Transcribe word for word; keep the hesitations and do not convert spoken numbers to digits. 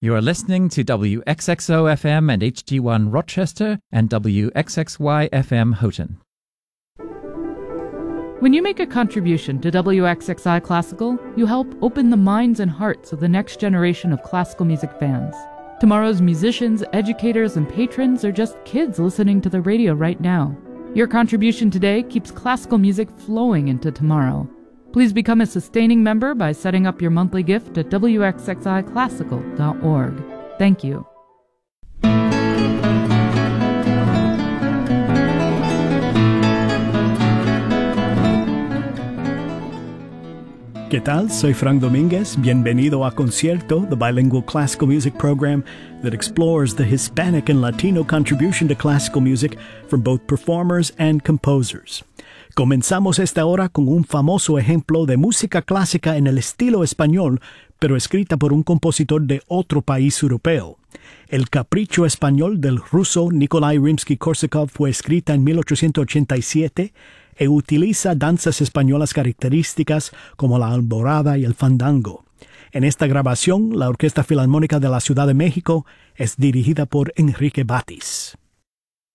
You are listening to W X X O F M and H D one Rochester and W X X Y F M Houghton. When you make a contribution to W X X I Classical, you help open the minds and hearts of the next generation of classical music fans. Tomorrow's musicians, educators, and patrons are just kids listening to the radio right now. Your contribution today keeps classical music flowing into tomorrow. Please become a sustaining member by setting up your monthly gift at W X X I classical dot org. Thank you. ¿Qué tal? Soy Frank Domínguez. Bienvenido a Concierto, the bilingual classical music program that explores the Hispanic and Latino contribution to classical music from both performers and composers. Comenzamos esta hora con un famoso ejemplo de música clásica en el estilo español, pero escrita por un compositor de otro país europeo. El Capricho Español del ruso Nikolai Rimsky-Korsakov fue escrita en mil ochocientos ochenta y siete e utiliza danzas españolas características como la alborada y el fandango. En esta grabación, la Orquesta Filarmónica de la Ciudad de México es dirigida por Enrique Batis.